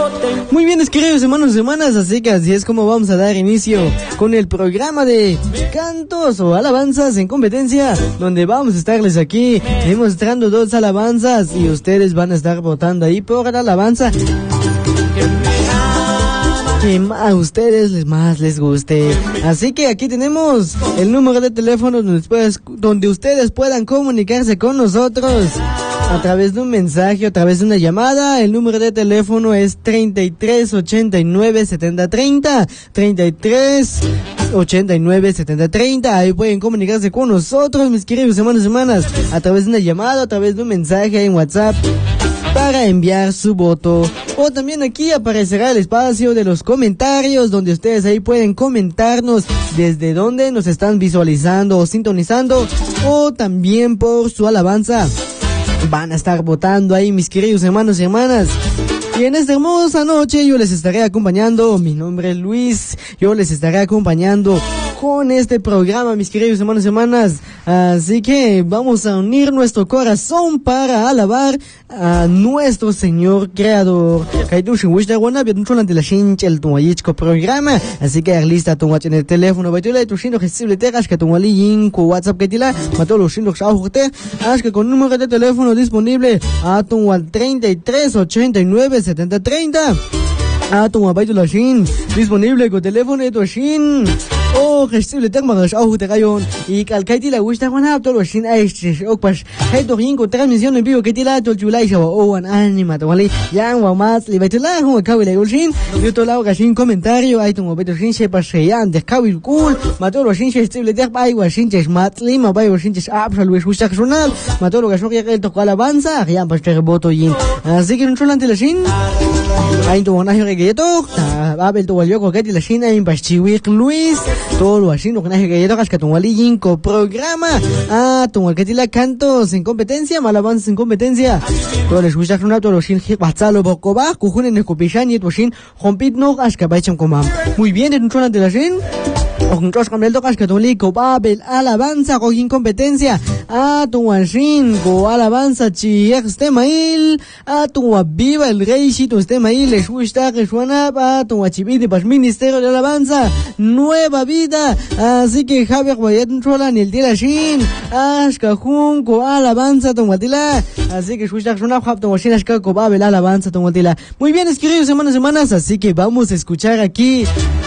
Muy bien, queridos hermanos y hermanas, así que así es como vamos a dar inicio con el programa de cantos o alabanzas en competencia, donde vamos a estarles aquí demostrando 2 alabanzas y ustedes van a estar votando ahí por la alabanza que a ustedes más les guste. Así que aquí tenemos el número de teléfono donde ustedes puedan comunicarse con nosotros a través de un mensaje, a través de una llamada. El número de teléfono es 33 89 70 30, 33 89 70 30. Ahí pueden comunicarse con nosotros, mis queridos hermanos y hermanas, a través de una llamada, a través de un mensaje en WhatsApp, para enviar su voto. O también aquí aparecerá el espacio de los comentarios, donde ustedes ahí pueden comentarnos desde dónde nos están visualizando o sintonizando, o también por su alabanza. Van a estar votando ahí, mis queridos hermanos y hermanas. Y en esta hermosa noche yo les estaré acompañando. Mi nombre es Luis. Yo les estaré acompañando con este programa, mis queridos hermanos y hermanas. Así que vamos a unir nuestro corazón para alabar a nuestro Señor Creador. Programa. Así que lista tu en el teléfono. WhatsApp con número de teléfono disponible a tu al 33 89 70 30. A tu abajo la shin disponible con teléfono de tu shin. Oh, gestible tecnología au de rayon y calcaiti la gusta con apto los shin aish okpas hay domingo transmisión en vivo que tila to julai shawa o an anima to wali yang wa mas libatila hu kawi la shin yo to la shin comentario hay tu mobeto shin se pasean de kawi cool mato los shin gestible de bai wa shin ches matli ma bai wa shin ches apsa luis gusta journal mato lo que yo que to alabanza ya pues te voto yin así que un cholante la shin hay tu una que to abel to walio que la shin en pachiwi Luis todo lo así no que que tu waliyinco programa tu que la cantos en competencia, malabanzas en competencia. Todos les gusta una todos los shin batzalo bokoba kujunen en copishan y tu shin rompit no que baicham comam. Muy bien, en un de la shin Nosotros con el tocas que tu lico babel alabanza con competencia a tu shin go alabanza chi estemail a tu viva el rey si tu estemail les gusta que suena a tu chividi pas ministerio de alabanza nueva vida. Así que Javier Guayat Trola ni el tira shin ashka junco alabanza tu matila. Así que gusta que suena tu shin ashka go babel alabanza tu matila. Muy bien, queridos hermanos y hermanas, así que vamos a escuchar aquí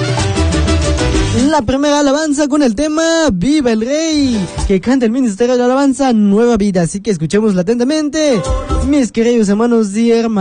la primera alabanza con el tema Viva el Rey, que canta el Ministerio de Alabanza Nueva Vida. Así que escuchémosla atentamente, mis queridos hermanos y hermanas.